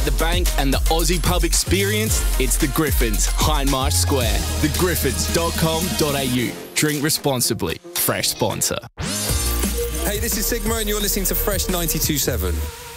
The bank and the Aussie pub experience, it's the Griffins, Hindmarsh Square. thegriffins.com.au. Drink responsibly. Fresh sponsor. Hey, this is Sigma and you're listening to Fresh 92.7.